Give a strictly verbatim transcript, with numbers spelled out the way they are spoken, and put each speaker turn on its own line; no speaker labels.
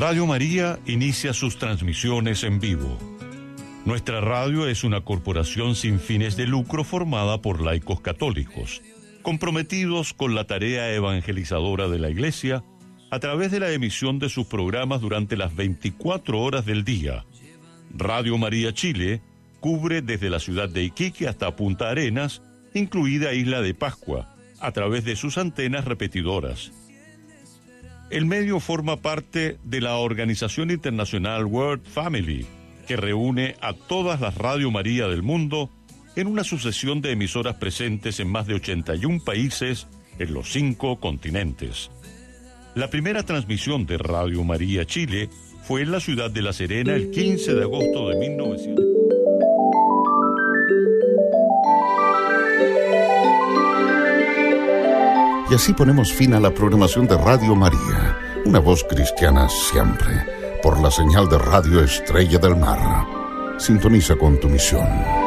Radio María inicia sus transmisiones en vivo. Nuestra radio es una corporación sin fines de lucro formada por laicos católicos, comprometidos con la tarea evangelizadora de la Iglesia a través de la emisión de sus programas durante las veinticuatro horas del día. Radio María Chile cubre desde la ciudad de Iquique hasta Punta Arenas, incluida Isla de Pascua, a través de sus antenas repetidoras. El medio forma parte de la organización internacional World Family, que reúne a todas las Radio María del mundo en una sucesión de emisoras presentes en más de ochenta y un países en los cinco continentes. La primera transmisión de Radio María Chile fue en la ciudad de La Serena el quince de agosto de mil novecientos.
Y así ponemos fin a la programación de Radio María, una voz cristiana siempre, por la señal de Radio Estrella del Mar. Sintoniza con tu misión.